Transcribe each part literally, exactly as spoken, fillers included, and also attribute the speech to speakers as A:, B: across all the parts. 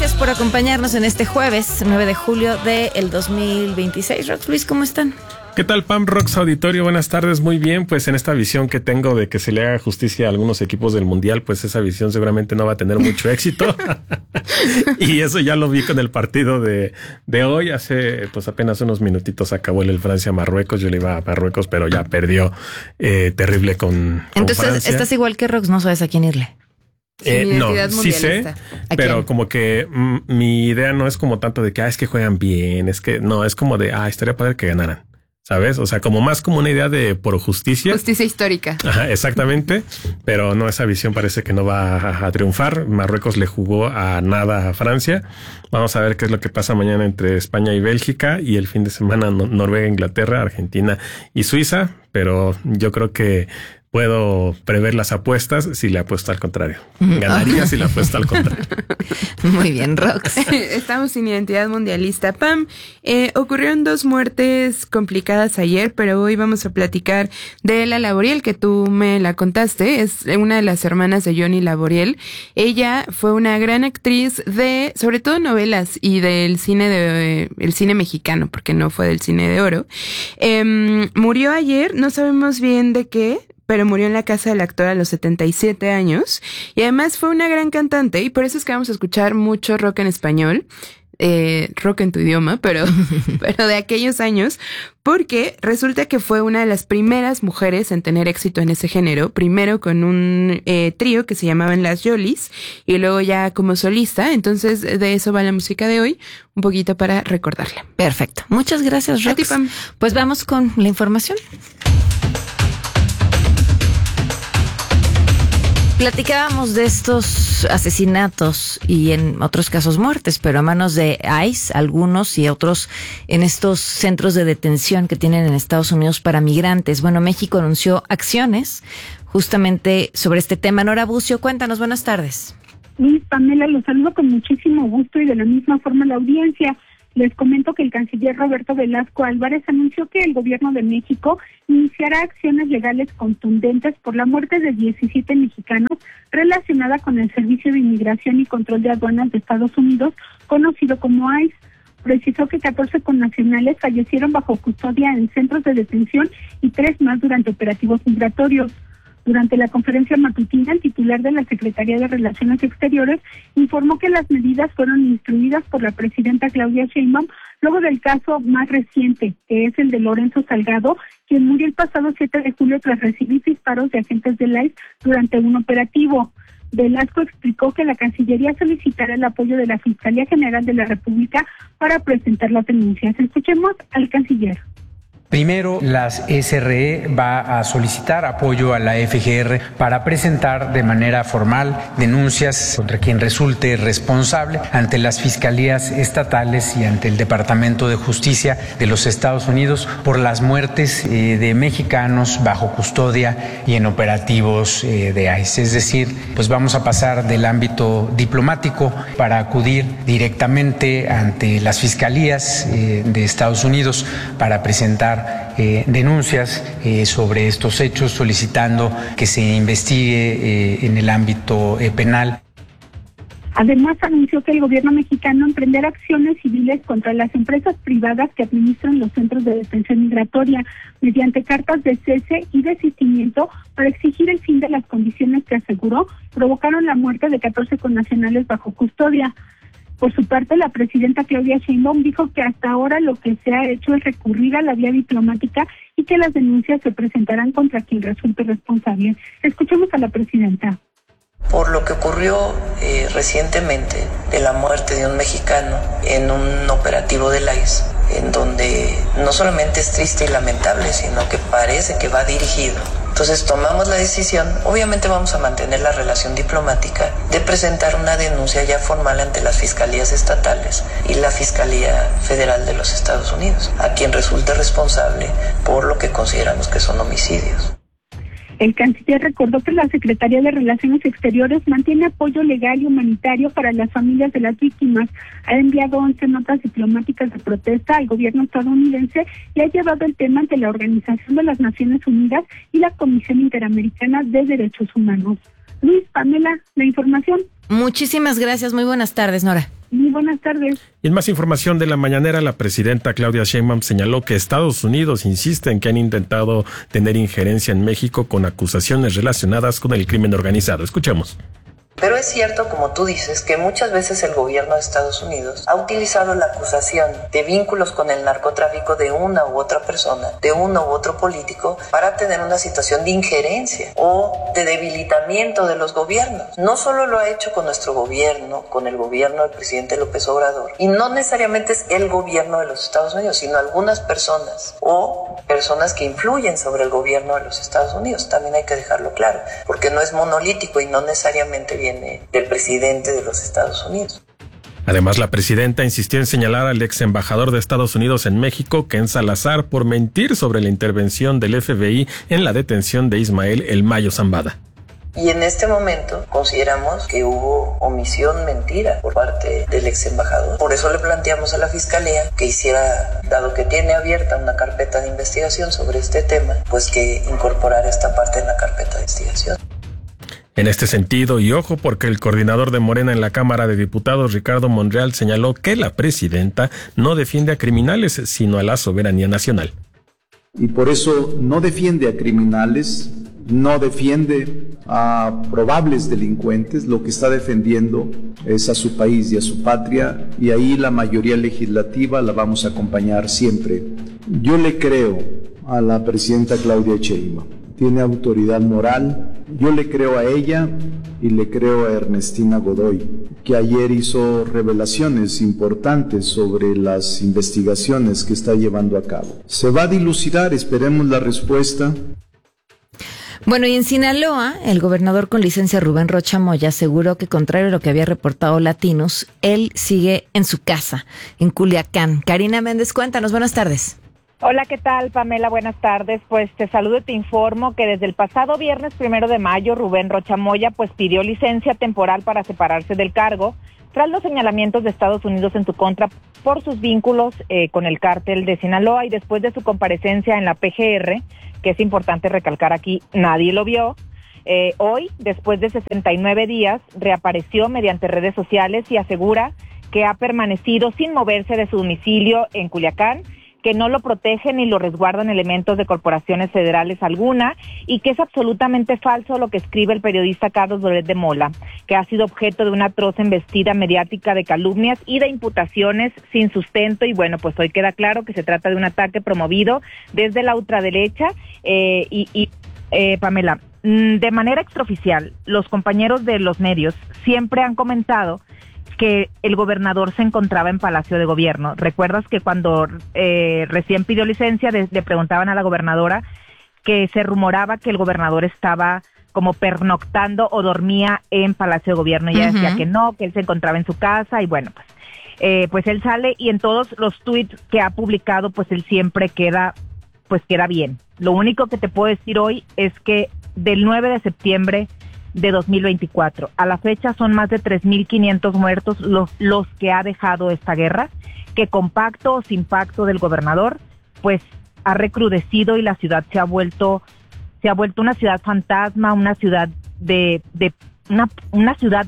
A: Gracias por acompañarnos en este jueves nueve de julio del dos mil veintiséis. Rox, Luis, ¿cómo están?
B: ¿Qué tal, Pam, Rox, auditorio? Buenas tardes, muy bien. Pues en esta visión que tengo de que se le haga justicia a algunos equipos del Mundial, pues esa visión seguramente no va a tener mucho éxito. Y eso ya lo vi con el partido de, de hoy. Hace pues apenas unos minutitos acabó el, el Francia-Marruecos. Yo le iba a Marruecos, pero ya perdió eh, terrible con, con
A: Entonces,
B: Francia.
A: Estás igual que Rox, no sabes a quién irle.
B: Eh, no, sí sé, pero como que mm, mi idea no es como tanto de que, ah, es que juegan bien, es que no, es como de, ah, estaría padre que ganaran, ¿sabes? O sea, como más como una idea de por justicia.
C: Justicia histórica.
B: Ajá, exactamente, pero no, esa visión parece que no va a, a triunfar. Marruecos le jugó a nada a Francia. Vamos a ver qué es lo que pasa mañana entre España y Bélgica y el fin de semana no, Noruega, Inglaterra, Argentina y Suiza, pero yo creo que puedo prever las apuestas si le apuesto al contrario. Ganaría si le apuesto al contrario.
A: Muy bien, Rox.
C: Estamos sin identidad mundialista. Pam, eh, ocurrieron dos muertes complicadas ayer, pero hoy vamos a platicar de la Laboriel, que tú me la contaste. Es una de las hermanas de Johnny Laboriel. Ella fue una gran actriz de, sobre todo novelas y del cine de, eh, el cine mexicano, porque no fue del cine de oro. Eh, murió ayer, no sabemos bien de qué, pero murió en la casa del actor a los setenta y siete años, y además fue una gran cantante, y por eso es que vamos a escuchar mucho rock en español, eh, rock en tu idioma, pero, pero de aquellos años, porque resulta que fue una de las primeras mujeres en tener éxito en ese género, primero con un eh, trío que se llamaban Las Yolis, y luego ya como solista. Entonces de eso va la música de hoy, un poquito para recordarla.
A: Perfecto, muchas gracias, Rox.
C: A ti, Pam.
A: Pues vamos con la información. Platicábamos de estos asesinatos y en otros casos muertes, pero a manos de ICE, algunos y otros en estos centros de detención que tienen en Estados Unidos para migrantes. Bueno, México anunció acciones justamente sobre este tema. Nora Bucio, cuéntanos, buenas tardes.
D: Luis, Pamela, los saludo con muchísimo gusto y de la misma forma la audiencia. Les comento que el canciller Roberto Velasco Álvarez anunció que el gobierno de México iniciará acciones legales contundentes por la muerte de diecisiete mexicanos relacionada con el Servicio de Inmigración y Control de Aduanas de Estados Unidos, conocido como ICE. Precisó que catorce connacionales fallecieron bajo custodia en centros de detención y tres más durante operativos migratorios. Durante la conferencia matutina, el titular de la Secretaría de Relaciones Exteriores informó que las medidas fueron instruidas por la presidenta Claudia Sheinbaum luego del caso más reciente, que es el de Lorenzo Salgado, quien murió el pasado siete de julio tras recibir disparos de agentes del ICE durante un operativo. Velasco explicó que la Cancillería solicitará el apoyo de la Fiscalía General de la República para presentar las denuncias. Escuchemos al canciller.
E: Primero, las S R E va a solicitar apoyo a la F G R para presentar de manera formal denuncias contra quien resulte responsable ante las fiscalías estatales y ante el Departamento de Justicia de los Estados Unidos por las muertes eh, de mexicanos bajo custodia y en operativos eh, de ICE. Es decir, pues vamos a pasar del ámbito diplomático para acudir directamente ante las fiscalías eh, de Estados Unidos para presentar Eh, denuncias eh, sobre estos hechos, solicitando que se investigue eh, en el ámbito eh, penal.
D: Además, anunció que el gobierno mexicano emprenderá acciones civiles contra las empresas privadas que administran los centros de detención migratoria mediante cartas de cese y desistimiento para exigir el fin de las condiciones que, aseguró, provocaron la muerte de catorce connacionales bajo custodia. Por su parte, la presidenta Claudia Sheinbaum dijo que hasta ahora lo que se ha hecho es recurrir a la vía diplomática y que las denuncias se presentarán contra quien resulte responsable. Escuchemos a la presidenta.
F: Por lo que ocurrió eh, recientemente de la muerte de un mexicano en un operativo del ICE, en donde no solamente es triste y lamentable, sino que parece que va dirigido. Entonces tomamos la decisión, obviamente vamos a mantener la relación diplomática, de presentar una denuncia ya formal ante las fiscalías estatales y la Fiscalía Federal de los Estados Unidos, a quien resulte responsable por lo que consideramos que son homicidios.
D: El canciller recordó que la Secretaría de Relaciones Exteriores mantiene apoyo legal y humanitario para las familias de las víctimas. Ha enviado once notas diplomáticas de protesta al gobierno estadounidense y ha llevado el tema ante la Organización de las Naciones Unidas y la Comisión Interamericana de Derechos Humanos. Luis, Pamela, la información.
A: Muchísimas gracias. Muy buenas tardes, Nora.
D: buenas tardes.
B: Y en más información de la mañanera, la presidenta Claudia Sheinbaum señaló que Estados Unidos insiste en que han intentado tener injerencia en México con acusaciones relacionadas con el crimen organizado. Escuchemos.
F: Pero es cierto, como tú dices, que muchas veces el gobierno de Estados Unidos ha utilizado la acusación de vínculos con el narcotráfico de una u otra persona, de uno u otro político, para tener una situación de injerencia o de debilitamiento de los gobiernos. No solo lo ha hecho con nuestro gobierno, con el gobierno del presidente López Obrador, y no necesariamente es el gobierno de los Estados Unidos, sino algunas personas o personas que influyen sobre el gobierno de los Estados Unidos. También hay que dejarlo claro, porque no es monolítico y no necesariamente viene del presidente de los Estados Unidos.
B: Además, la presidenta insistió en señalar al ex embajador de Estados Unidos en México, Ken Salazar, por mentir sobre la intervención del F B I en la detención de Ismael El Mayo Zambada.
F: Y en este momento consideramos que hubo omisión, mentira por parte del ex embajador. Por eso le planteamos a la Fiscalía que hiciera, dado que tiene abierta una carpeta de investigación sobre este tema, pues que incorporara esta parte en la carpeta de investigación.
B: En este sentido, y ojo porque el coordinador de Morena en la Cámara de Diputados, Ricardo Monreal, señaló que la presidenta no defiende a criminales, sino a la soberanía nacional.
G: Y por eso no defiende a criminales, no defiende a probables delincuentes, lo que está defendiendo es a su país y a su patria, y ahí la mayoría legislativa la vamos a acompañar siempre. Yo le creo a la presidenta Claudia Sheinbaum. Tiene autoridad moral, yo le creo a ella y le creo a Ernestina Godoy, que ayer hizo revelaciones importantes sobre las investigaciones que está llevando a cabo. Se va a dilucidar, esperemos la respuesta.
A: Bueno, y en Sinaloa, el gobernador con licencia Rubén Rocha Moya aseguró que, contrario a lo que había reportado Latinos, él sigue en su casa, en Culiacán. Karina Méndez, cuéntanos, buenas tardes.
H: Hola, ¿qué tal, Pamela? Buenas tardes. Pues te saludo y te informo que desde el pasado viernes primero de mayo, Rubén Rocha Moya pues pidió licencia temporal para separarse del cargo tras los señalamientos de Estados Unidos en su contra por sus vínculos eh, con el cártel de Sinaloa, y después de su comparecencia en la P G R, que es importante recalcar aquí, nadie lo vio. Eh, hoy, después de sesenta y nueve días, reapareció mediante redes sociales y asegura que ha permanecido sin moverse de su domicilio en Culiacán, que no lo protegen ni lo resguardan elementos de corporaciones federales alguna, y que es absolutamente falso lo que escribe el periodista Carlos Loret de Mola, que ha sido objeto de una atroz embestida mediática de calumnias y de imputaciones sin sustento. Y bueno, pues hoy queda claro que se trata de un ataque promovido desde la ultraderecha eh, y, y eh, Pamela, de manera extraoficial, los compañeros de los medios siempre han comentado que el gobernador se encontraba en Palacio de Gobierno. ¿Recuerdas que cuando eh, recién pidió licencia de, le preguntaban a la gobernadora que se rumoraba que el gobernador estaba como pernoctando o dormía en Palacio de Gobierno? Y ella uh-huh. decía que no, que él se encontraba en su casa. Y bueno, pues eh, pues él sale y en todos los tweets que ha publicado, pues él siempre queda, pues queda bien. Lo único que te puedo decir hoy es que del nueve de septiembre de dos mil veinticuatro a la fecha son más de tres mil quinientos muertos los, los que ha dejado esta guerra, que con pacto o sin pacto del gobernador, pues ha recrudecido y la ciudad se ha vuelto se ha vuelto una ciudad fantasma, una ciudad de, de una, una ciudad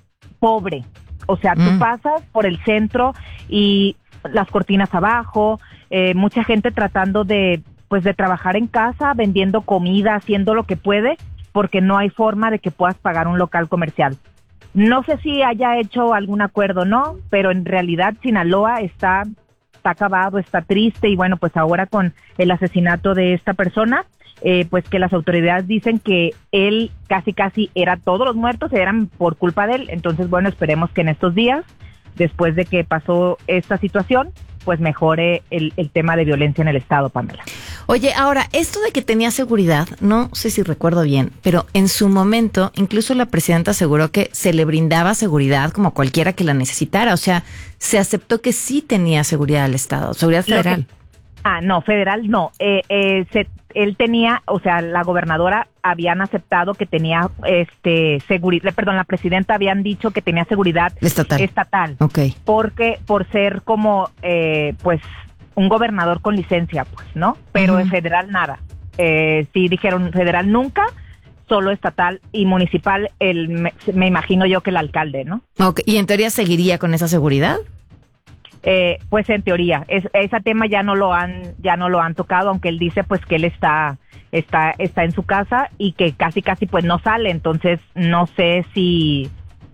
H: pobre. O sea, mm. tú pasas por el centro y las cortinas abajo, eh, mucha gente tratando de pues de trabajar en casa, vendiendo comida, haciendo lo que puede, porque no hay forma de que puedas pagar un local comercial. No sé si haya hecho algún acuerdo o no, pero en realidad Sinaloa está, está acabado, está triste, y bueno, pues ahora con el asesinato de esta persona, eh, pues que las autoridades dicen que él casi casi era, todos los muertos eran por culpa de él. Entonces, bueno, esperemos que en estos días, después de que pasó esta situación, pues mejore el, el tema de violencia en el estado, Pamela.
A: Oye, ahora, esto de que tenía seguridad, no sé si recuerdo bien, pero en su momento, incluso la presidenta aseguró que se le brindaba seguridad como cualquiera que la necesitara. O sea, se aceptó que sí tenía seguridad al estado, seguridad federal.
H: Que, ah, no, federal no. Eh, eh, se, él tenía, o sea, la gobernadora habían aceptado que tenía este seguridad, perdón, la presidenta habían dicho que tenía seguridad
A: estatal.
H: Estatal.
A: Okay.
H: Porque por ser como, eh, pues, un gobernador con licencia, pues, ¿no? Pero uh-huh. en federal nada. Eh, sí dijeron federal nunca, solo estatal y municipal, el me, me imagino yo que el alcalde, ¿no?
A: Okay. ¿Y en teoría seguiría con esa seguridad?
H: Eh, pues en teoría, es, ese tema ya no lo han, ya no lo han tocado, aunque él dice pues que él está, está, está en su casa y que casi casi pues no sale, entonces no sé si,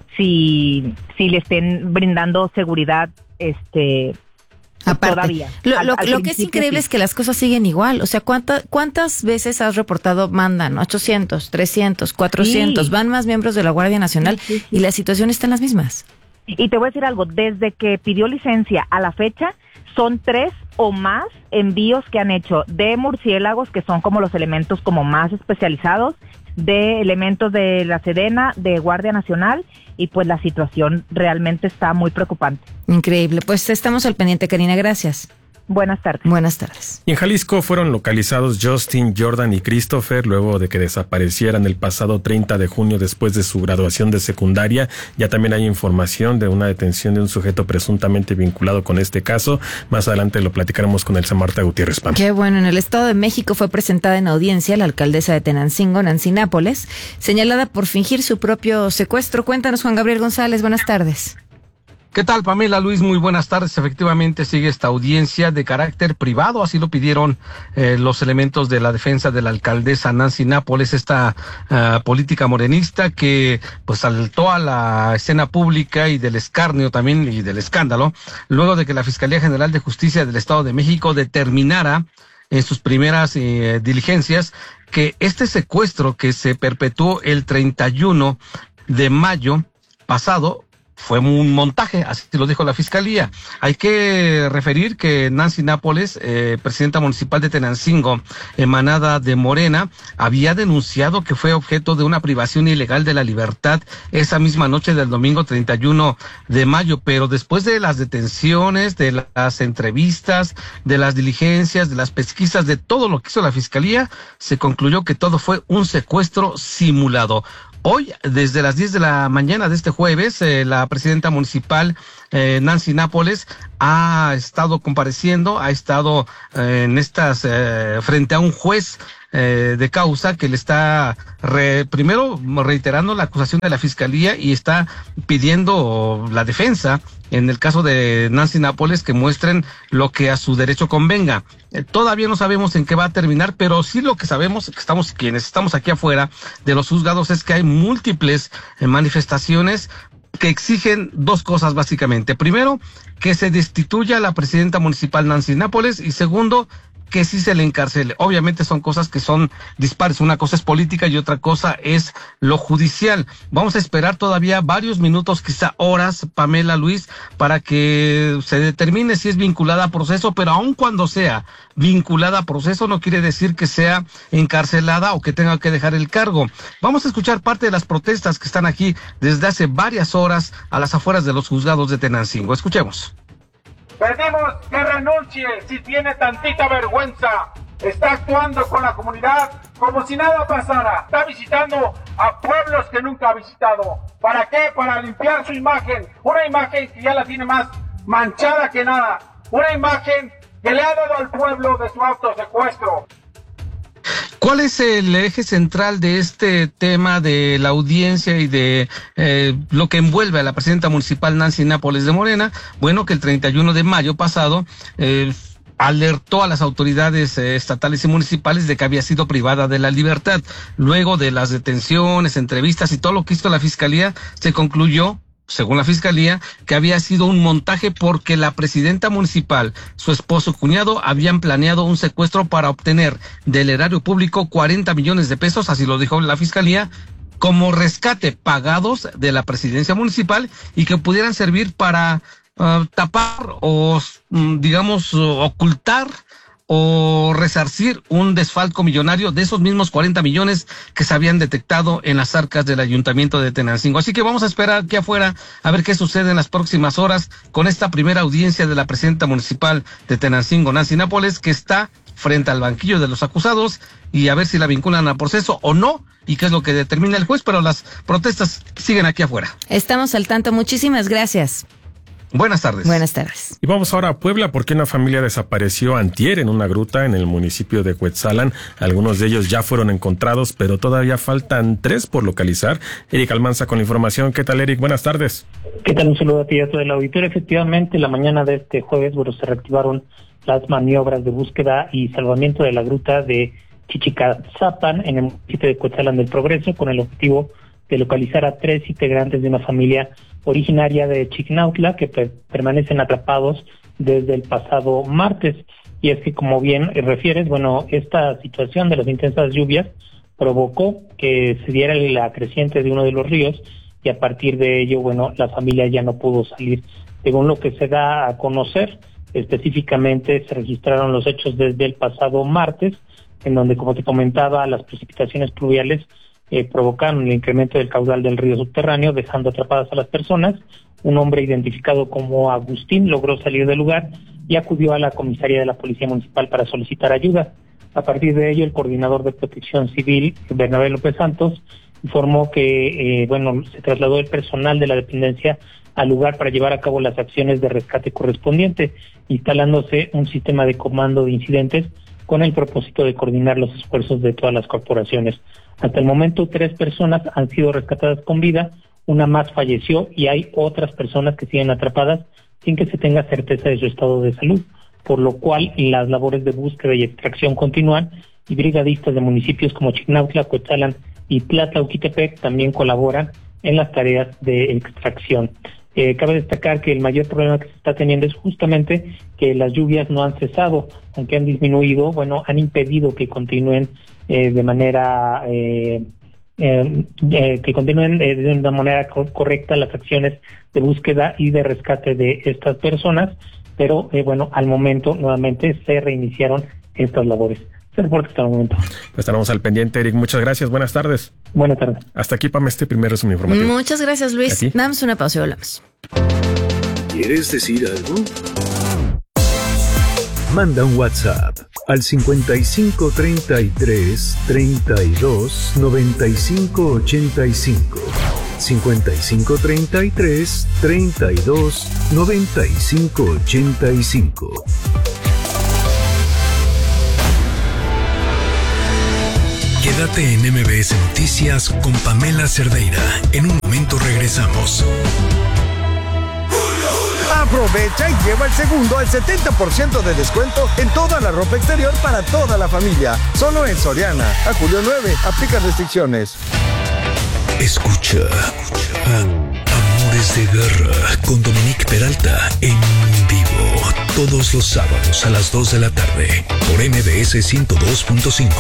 H: si, si le estén brindando seguridad, este.
A: Aparte,
H: todavía.
A: Lo,
H: al,
A: lo,
H: al
A: lo que es increíble sí. es que las cosas siguen igual. O sea, ¿cuánta, ¿cuántas veces has reportado mandan? ochocientos, trescientos, cuatrocientos. Sí. Van más miembros de la Guardia Nacional sí, sí, sí. y la situación está en las mismas.
H: Y te voy a decir algo, desde que pidió licencia a la fecha, son tres o más envíos que han hecho de murciélagos, que son como los elementos como más especializados, de elementos de la Sedena, de Guardia Nacional, y pues la situación realmente está muy preocupante.
A: Increíble. Pues estamos al pendiente, Karina. Gracias.
H: Buenas tardes.
A: Buenas tardes.
B: Y en Jalisco fueron localizados Justin, Jordan y Christopher luego de que desaparecieran el pasado treinta de junio después de su graduación de secundaria. Ya también hay información de una detención de un sujeto presuntamente vinculado con este caso. Más adelante lo platicaremos con Elsa Marta Gutiérrez Pam.
A: Qué bueno. En el Estado de México fue presentada en audiencia la alcaldesa de Tenancingo, Nancy Nápoles, señalada por fingir su propio secuestro. Cuéntanos, Juan Gabriel González. Buenas tardes.
I: ¿Qué tal, Pamela, Luis? Muy buenas tardes. Efectivamente sigue esta audiencia de carácter privado, así lo pidieron eh, los elementos de la defensa de la alcaldesa Nancy Nápoles, esta uh, política morenista que pues saltó a la escena pública y del escarnio también y del escándalo, luego de que la Fiscalía General de Justicia del Estado de México determinara en sus primeras eh, diligencias que este secuestro que se perpetuó el treinta y uno de mayo pasado fue un montaje, así lo dijo la Fiscalía. Hay que referir que Nancy Nápoles, eh, presidenta municipal de Tenancingo, emanada de Morena, había denunciado que fue objeto de una privación ilegal de la libertad esa misma noche del domingo treinta y uno de mayo, pero después de las detenciones, de las entrevistas, de las diligencias, de las pesquisas, de todo lo que hizo la Fiscalía, se concluyó que todo fue un secuestro simulado. Hoy, desde las diez de la mañana de este jueves, eh, la presidenta municipal eh, Nancy Nápoles ha estado compareciendo, ha estado eh, en estas eh, frente a un juez eh, de causa que le está re, primero reiterando la acusación de la Fiscalía y está pidiendo la defensa, en el caso de Nancy Nápoles, que muestren lo que a su derecho convenga. Eh, todavía no sabemos en qué va a terminar, pero sí lo que sabemos, que estamos quienes estamos aquí afuera de los juzgados, es que hay múltiples eh, manifestaciones que exigen dos cosas básicamente. Primero, que se destituya a la presidenta municipal Nancy Nápoles y segundo, que sí se le encarcele. Obviamente son cosas que son dispares, una cosa es política y otra cosa es lo judicial. Vamos a esperar todavía varios minutos, quizá horas, Pamela, Luis, para que se determine si es vinculada a proceso, pero aun cuando sea vinculada a proceso no quiere decir que sea encarcelada o que tenga que dejar el cargo. Vamos a escuchar parte de las protestas que están aquí desde hace varias horas a las afueras de los juzgados de Tenancingo. Escuchemos.
J: Pedimos que renuncie si tiene tantita vergüenza. Está actuando con la comunidad como si nada pasara. Está visitando a pueblos que nunca ha visitado. ¿Para qué? Para limpiar su imagen. Una imagen que ya la tiene más manchada que nada. Una imagen que le ha dado al pueblo de su autosecuestro.
I: ¿Cuál es el eje central de este tema de la audiencia y de eh, lo que envuelve a la presidenta municipal Nancy Nápoles de Morena? Bueno, que el treinta y uno de mayo pasado eh, alertó a las autoridades eh, estatales y municipales de que había sido privada de la libertad. Luego de las detenciones, entrevistas y todo lo que hizo la Fiscalía, se concluyó, según la Fiscalía, que había sido un montaje porque la presidenta municipal, su esposo y cuñado habían planeado un secuestro para obtener del erario público cuarenta millones de pesos, así lo dijo la Fiscalía, como rescate pagados de la presidencia municipal y que pudieran servir para uh, tapar o, um, digamos, uh, ocultar o resarcir un desfalco millonario de esos mismos cuarenta millones que se habían detectado en las arcas del ayuntamiento de Tenancingo. Así que vamos a esperar aquí afuera a ver qué sucede en las próximas horas con esta primera audiencia de la presidenta municipal de Tenancingo, Nancy Nápoles, que está frente al banquillo de los acusados y a ver si la vinculan a proceso o no y qué es lo que determina el juez, pero las protestas siguen aquí afuera.
A: Estamos al tanto. Muchísimas gracias.
I: Buenas tardes.
A: Buenas tardes.
B: Y vamos ahora a Puebla porque una familia desapareció antier en una gruta en el municipio de Cuetzalan. Algunos de ellos ya fueron encontrados, pero todavía faltan tres por localizar. Eric Almanza con la información. ¿Qué tal, Eric? Buenas tardes.
K: ¿Qué tal? Un saludo a ti y a todo el auditorio. Efectivamente, la mañana de este jueves, bueno, se reactivaron las maniobras de búsqueda y salvamiento de la gruta de Chichicazapan en el municipio de Cuetzalan del Progreso, con el objetivo de localizar a tres integrantes de una familia originaria de Chignautla que per- permanecen atrapados desde el pasado martes. Y es que, como bien refieres, bueno, esta situación de las intensas lluvias provocó que se diera la creciente de uno de los ríos y a partir de ello, bueno, la familia ya no pudo salir. Según lo que se da a conocer, específicamente se registraron los hechos desde el pasado martes, en donde, como te comentaba, las precipitaciones pluviales Eh, provocaron el incremento del caudal del río subterráneo, dejando atrapadas a las personas. Un hombre identificado como Agustín logró salir del lugar y acudió a la comisaría de la Policía Municipal para solicitar ayuda. A partir de ello, el coordinador de Protección Civil, Bernabé López Santos, informó que eh, bueno, se trasladó el personal de la dependencia al lugar para llevar a cabo las acciones de rescate correspondiente, instalándose un sistema de comando de incidentes con el propósito de coordinar los esfuerzos de todas las corporaciones. Hasta el momento, tres personas han sido rescatadas con vida, una más falleció y hay otras personas que siguen atrapadas sin que se tenga certeza de su estado de salud, por lo cual las labores de búsqueda y extracción continúan y brigadistas de municipios como Chignautla, Cuetzalan y Tlatlauquitepec también colaboran en las tareas de extracción. Eh, cabe destacar que el mayor problema que se está teniendo es justamente que las lluvias no han cesado, aunque han disminuido, bueno, han impedido que continúen eh, de manera eh, eh, eh, que continúen eh, de una manera co- correcta las acciones de búsqueda y de rescate de estas personas, pero eh, bueno, al momento nuevamente se reiniciaron estas labores. Se reporta hasta el momento.
B: Pues estaremos al pendiente, Eric. Muchas gracias. Buenas tardes.
K: Buenas tardes.
B: Hasta aquí, Pam, este primer resumen informativo.
A: Muchas gracias, Luis. Damos una pausa y volvemos.
L: ¿Quieres decir algo? Manda un WhatsApp al cincuenta y cinco treinta y tres treinta y dos noventa y cinco ochenta y cinco. cincuenta y cinco treinta y tres treinta y dos noventa y cinco ochenta y cinco.
M: Quédate en M B S Noticias con Pamela Cerdeira. En un momento regresamos.
N: Aprovecha y lleva el segundo al setenta por ciento de descuento en toda la ropa exterior para toda la familia. Solo en Soriana. A julio nueve. Aplica restricciones.
M: Escucha. Amores de Guerra con Dominique Peralta en vivo. Todos los sábados a las dos de la tarde. Por M B S ciento dos punto cinco.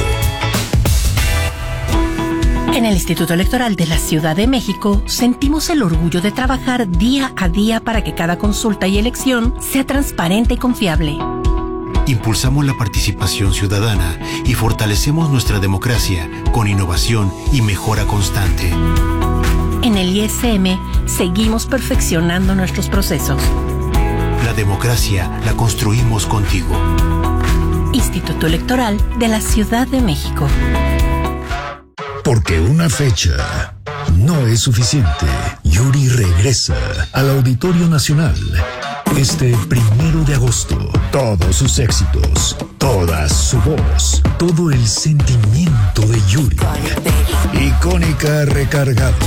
O: En el Instituto Electoral de la Ciudad de México sentimos el orgullo de trabajar día a día para que cada consulta y elección sea transparente y confiable.
P: Impulsamos la participación ciudadana y fortalecemos nuestra democracia con innovación y mejora constante.
O: En el I S M seguimos perfeccionando nuestros procesos.
P: La democracia la construimos contigo.
O: Instituto Electoral de la Ciudad de México.
M: Porque una fecha no es suficiente. Yuri regresa al Auditorio Nacional este primero de agosto. Todos sus éxitos, toda su voz, todo el sentimiento de Yuri. Icónica recargado.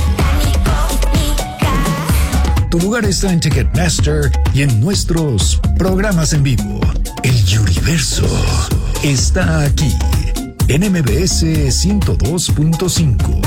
M: Tu lugar está en Ticketmaster y en nuestros programas en vivo. El Yuriverso está aquí. En M B S ciento dos punto cinco.